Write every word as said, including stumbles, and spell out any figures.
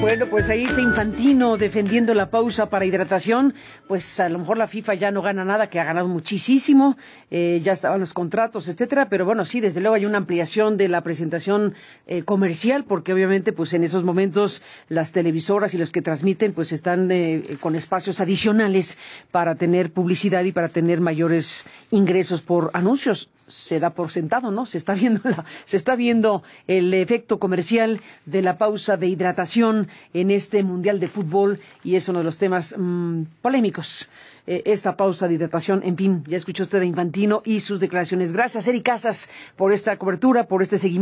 Bueno, pues ahí está Infantino defendiendo la pausa para hidratación. Pues a lo mejor la FIFA ya no gana nada, que ha ganado muchísimo, eh, ya estaban los contratos, etcétera, pero bueno, sí, desde luego hay una ampliación de la presentación eh, comercial, porque obviamente pues en esos momentos las televisoras y los que transmiten pues están eh, con espacios adicionales para tener publicidad y para tener mayores ingresos por anuncios. Se da por sentado, ¿no? Se está viendo la, se está viendo el efecto comercial de la pausa de hidratación en este Mundial de Fútbol, y es uno de los temas mmm, polémicos. Eh, esta pausa de hidratación, en fin, ya escuchó usted a Infantino y sus declaraciones. Gracias, Eri Casas, por esta cobertura, por este seguimiento.